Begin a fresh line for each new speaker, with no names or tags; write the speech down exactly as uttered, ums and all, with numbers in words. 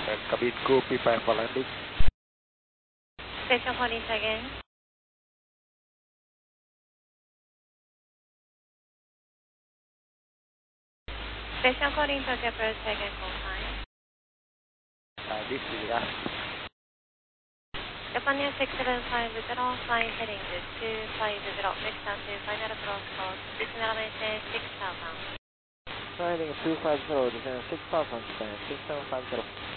And cabin crew, prepare for landing.
Station fourteen again. Station fourteen, Tokyo approach again, full time.
Uh, this is us.
Japan Air six seven five zero, flying heading to two five zero, next down to final approach code, additional maintain six thousand.
Flying two five zero, descend six thousand, descend six seven five zero.